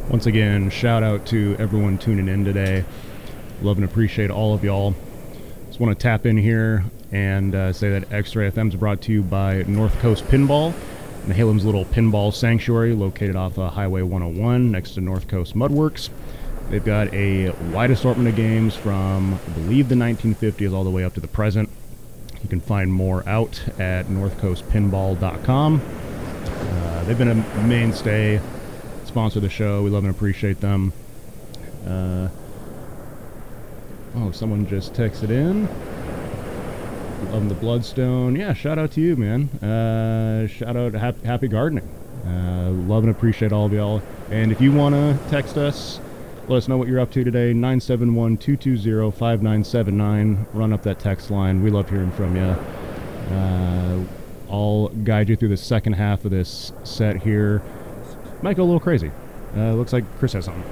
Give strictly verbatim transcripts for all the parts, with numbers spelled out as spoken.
Once again, shout out to everyone tuning in today. Love and appreciate all of y'all. Just want to tap in here and uh, say that X-Ray F M is brought to you by North Coast Pinball, Nehalem's little pinball sanctuary located off uh, Highway one oh one next to North Coast Mudworks. They've got a wide assortment of games from, I believe, the nineteen fifties all the way up to the present. You can find more out at north coast pinball dot com. Uh, they've been a mainstay sponsor of the show. We love and appreciate them. Uh, oh, someone just texted in. Loving the Bloodstone. Yeah, shout out to you, man. Uh, shout out to Happy, happy Gardening. Uh, love and appreciate all of y'all. And if you want to text us, let us know what you're up to today. nine seven one, two two zero, five nine seven nine. Run up that text line. We love hearing from you. Uh, I'll guide you through the second half of this set here. Might go a little crazy. Uh, looks like Chris has something.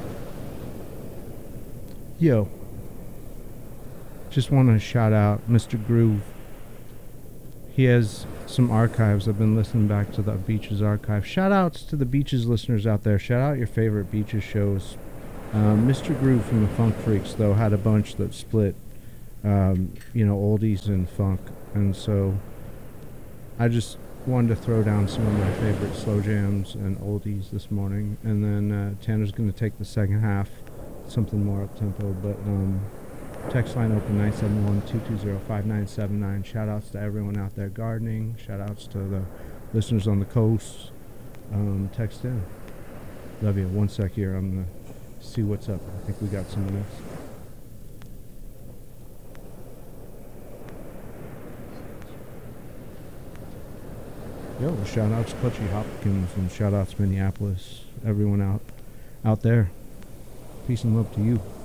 Yo. Just want to shout out Mister Groove. He has some archives. I've been listening back to the Beaches archive. Shout outs to the Beaches listeners out there. Shout out your favorite Beaches shows. Um, Mister Groove from the Funk Freaks, though, had a bunch that split, um, you know, oldies and funk. And so I just wanted to throw down some of my favorite slow jams and oldies this morning. And then uh, Tanner's going to take the second half, something more up-tempo. But um, text line open nine seven one, two two zero, five nine seven nine. Shout outs to everyone out there gardening. Shout outs to the listeners on the coast. Um, text in. Love you. One sec here. I'm going to see what's up. I think we got someone else. Yo, shout outs to Clutchy Hopkins and shout outs to Minneapolis. Everyone out out there. Peace and love to you.